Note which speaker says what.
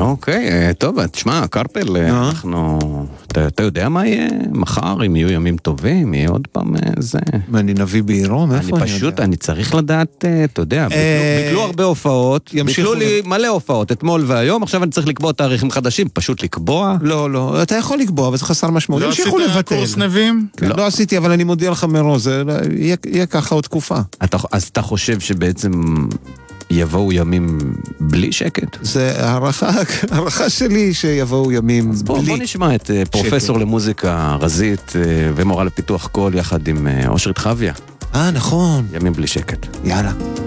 Speaker 1: אוקיי, טוב, תשמע, קרפל, אנחנו... אתה יודע מה יהיה מחר, אם יהיו ימים טובים, יהיה עוד פעם זה...
Speaker 2: אני נביא בעירום, איפה אני יודע?
Speaker 1: אני פשוט, אני צריך לדעת, אתה יודע, ביטלו הרבה הופעות, ביטלו לי מלא הופעות, אתמול והיום, עכשיו אני צריך לקבוע תאריכים חדשים, פשוט לקבוע.
Speaker 2: לא, אתה יכול לקבוע, אבל זה חסר משמעות.
Speaker 3: לא עשית קורס נבים?
Speaker 2: לא עשיתי, אבל אני מודיע לך מראש, זה יהיה ככה עוד תקופה.
Speaker 1: אז אתה חושב שבעצם... יבואו ימים בלי שקט?
Speaker 2: זה הערכה שלי שיבואו ימים בלי שקט.
Speaker 1: בוא נשמע את פרופסור למוזיקה רזית ומורה לפיתוח קול יחד עם אושרית חוויה.
Speaker 2: נכון.
Speaker 1: ימים בלי שקט.
Speaker 2: יאללה.